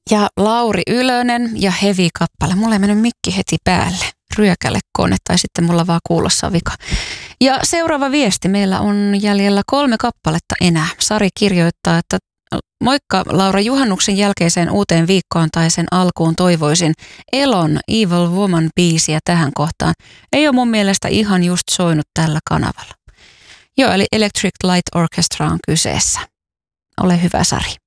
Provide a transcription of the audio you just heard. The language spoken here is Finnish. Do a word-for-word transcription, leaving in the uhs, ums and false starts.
Ja Lauri Ylönen ja Heavy-kappale. Mulla ei mennyt mikki heti päälle. Ryökälle kone tai sitten mulla vaan kuulossa vika. Ja seuraava viesti. Meillä on jäljellä kolme kappaletta enää. Sari kirjoittaa, että moikka Laura, juhannuksen jälkeiseen uuteen viikkoon tai sen alkuun toivoisin Elon Evil Woman-biisiä tähän kohtaan. Ei ole mun mielestä ihan just soinut tällä kanavalla. Joo, eli Electric Light Orchestra on kyseessä. Ole hyvä, Sari.